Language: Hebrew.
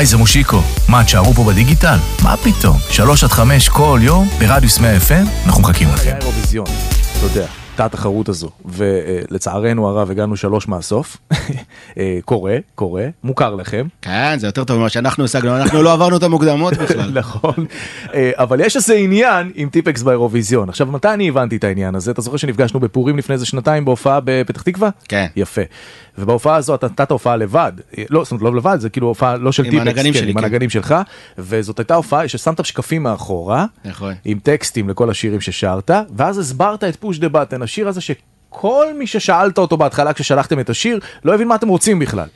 היי, זה מושיקו. מה, תשארו פה בדיגיטל? מה פתאום? 3-5 כל יום ברדיוס 100 FM, אנחנו מחכים לכם. היה אירוויזיון, אתה יודע, הייתה התחרות הזו, ולצערנו הרב הגענו 3 מהסוף. קורה, מוכר לכם. כן, זה יותר טוב ממה שאנחנו השגנו, אנחנו לא עברנו את המוקדמות בכלל. נכון, אבל יש איזה עניין עם טיפקס באירוויזיון. עכשיו, מתי אני הבנתי את העניין הזה? אתה זוכר שנפגשנו בפורים לפני איזה 2 בהופעה בפתח תקווה? כן. יפה. ובהופעה הזו אתה נתת הופעה לבד. לא, זאת אומרת, לא לבד, זה כאילו הופעה לא של טיפקס, כן, עם הנגנים שלך, וזאת הייתה הופעה ששמת שקפים מאחורה, עם טקסטים לכל השירים ששרת, ואז הסברת את פוש דה בטן, השיר הזה שכל מי ששאלת אותו בהתחלה כששלחתם את השיר, לא הבין מה אתם רוצים בכלל.